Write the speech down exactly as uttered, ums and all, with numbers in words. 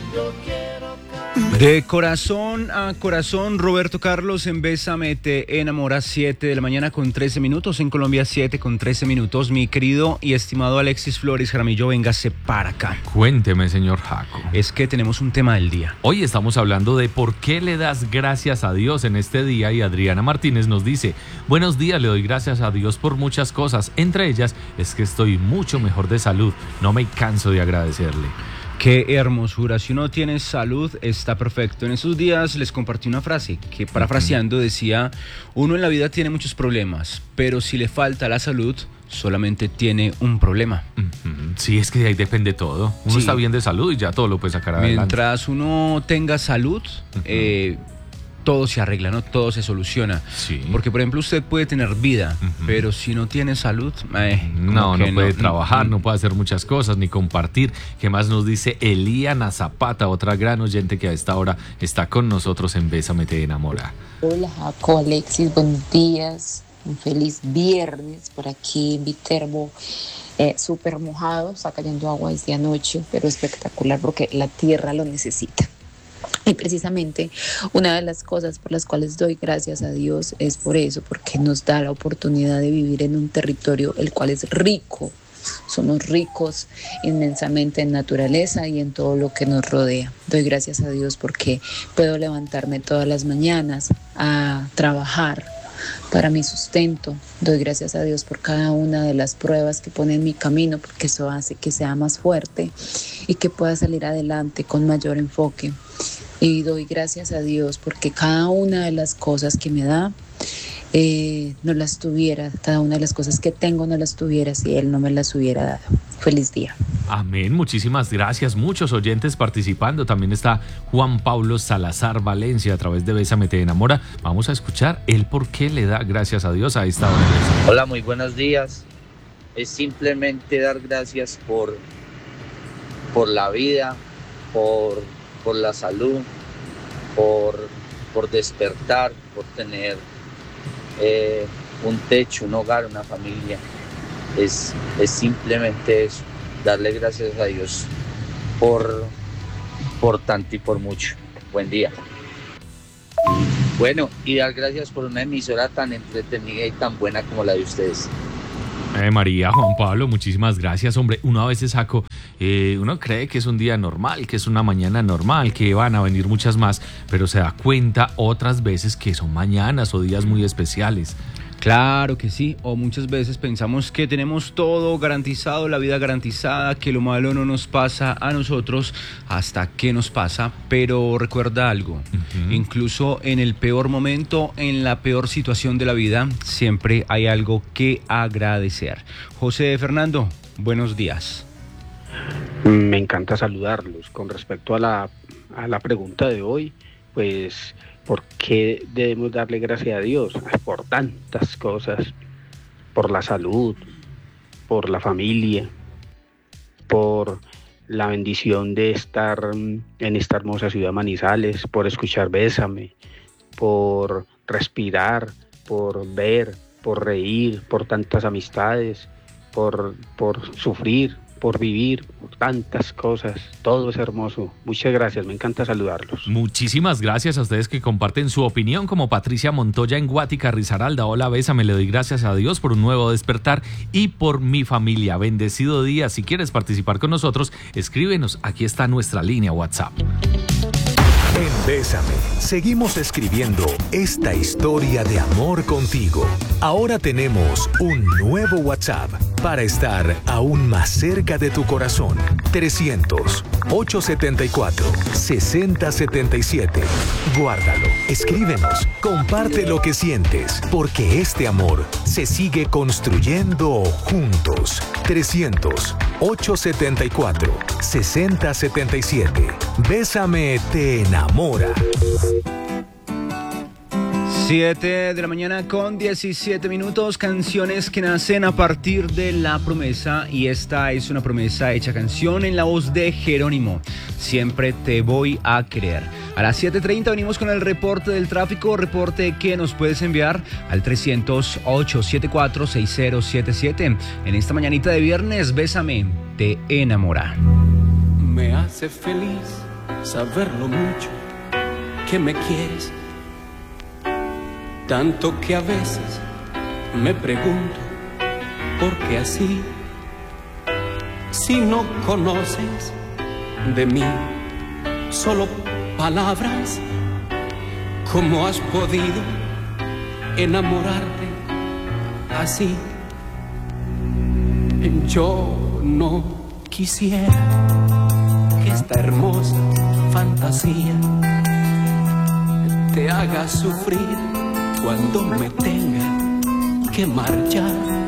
De corazón a corazón, Roberto Carlos en Bésame te enamora, siete de la mañana con trece minutos, en Colombia siete con trece minutos. Mi querido y estimado Alexis Flores Jaramillo, véngase para acá. Cuénteme, señor Jaco. Es que tenemos un tema del día. Hoy estamos hablando de por qué le das gracias a Dios en este día, y Adriana Martínez nos dice: buenos días, le doy gracias a Dios por muchas cosas, entre ellas es que estoy mucho mejor de salud, no me canso de agradecerle. Qué hermosura, si uno tiene salud está perfecto. En esos días les compartí una frase que, parafraseando, decía: uno en la vida tiene muchos problemas, pero si le falta la salud, solamente tiene un problema. Sí, es que de ahí depende todo. Uno sí. está bien de salud y ya todo lo puede sacar adelante. Mientras uno tenga salud, uh-huh. eh, todo se arregla, ¿no? Todo se soluciona. Sí. Porque, por ejemplo, usted puede tener vida, uh-huh. pero si no tiene salud, eh, no, no puede no, trabajar, no, no puede hacer muchas cosas, ni compartir. ¿Qué más nos dice Eliana Zapata, otra gran oyente que a esta hora está con nosotros en Bésame te enamora? Hola, Jaco, Alexis, buenos días. Un feliz viernes por aquí en Viterbo. Eh, súper mojado, está cayendo agua desde anoche, pero espectacular porque la tierra lo necesita. Y precisamente una de las cosas por las cuales doy gracias a Dios es por eso, porque nos da la oportunidad de vivir en un territorio el cual es rico. Somos ricos inmensamente en naturaleza y en todo lo que nos rodea. Doy gracias a Dios porque puedo levantarme todas las mañanas a trabajar para mi sustento. Doy gracias a Dios por cada una de las pruebas que pone en mi camino, porque eso hace que sea más fuerte y que pueda salir adelante con mayor enfoque. Y doy gracias a Dios porque cada una de las cosas que me da eh, no las tuviera, cada una de las cosas que tengo no las tuviera si Él no me las hubiera dado. Feliz día. Amén, muchísimas gracias. Muchos oyentes participando. También está Juan Pablo Salazar Valencia a través de Bésame te enamora. Vamos a escuchar el por qué le da gracias a Dios a esta hora. Hola, muy buenos días. Es simplemente dar gracias por, por la vida, por, por la salud, por, por despertar, por tener eh, un techo, un hogar, una familia. Es, es simplemente eso, darle gracias a Dios por, por tanto y por mucho. Buen día. Bueno, y dar gracias por una emisora tan entretenida y tan buena como la de ustedes. Eh, María, Juan Pablo, muchísimas gracias, hombre. Uno a veces, Jaco, eh, uno cree que es un día normal, que es una mañana normal, que van a venir muchas más, pero se da cuenta otras veces que son mañanas o días muy especiales. Claro que sí, o muchas veces pensamos que tenemos todo garantizado, la vida garantizada, que lo malo no nos pasa a nosotros hasta que nos pasa, pero recuerda algo, uh-huh. incluso en el peor momento, en la peor situación de la vida, siempre hay algo que agradecer. José Fernando, buenos días. Me encanta saludarlos. Con respecto a la, a la pregunta de hoy, pues... ¿por qué debemos darle gracias a Dios? Por tantas cosas, por la salud, por la familia, por la bendición de estar en esta hermosa ciudad Manizales, por escuchar Bésame, por respirar, por ver, por reír, por tantas amistades, por, por sufrir, por vivir, por tantas cosas. Todo es hermoso. Muchas gracias, me encanta saludarlos. Muchísimas gracias a ustedes que comparten su opinión, como Patricia Montoya en Guática, Risaralda. Hola, Bésame, le doy gracias a Dios por un nuevo despertar y por mi familia. Bendecido día. Si quieres participar con nosotros, escríbenos. Aquí está nuestra línea WhatsApp. En Bésame, seguimos escribiendo esta historia de amor contigo. Ahora tenemos un nuevo WhatsApp para estar aún más cerca de tu corazón. trescientos, ochocientos setenta y cuatro, sesenta setenta y siete. Guárdalo, escríbenos, comparte lo que sientes, porque este amor se sigue construyendo juntos. trescientos, ochocientos setenta y cuatro, sesenta setenta y siete. Bésame te enamora. siete de la mañana con diecisiete minutos, canciones que nacen a partir de la promesa, y esta es una promesa hecha canción en la voz de Jerónimo. Siempre te voy a querer. A las siete treinta venimos con el reporte del tráfico, reporte que nos puedes enviar al trescientos, ochocientos setenta y cuatro, sesenta setenta y siete. En esta mañanita de viernes, Bésame te enamora. Me hace feliz saber lo mucho que me quieres, tanto que a veces me pregunto por qué así, si no conoces de mí solo palabras, ¿cómo has podido enamorarte así? Yo no quisiera que esta hermosa fantasía te haga sufrir cuando me tenga que marchar.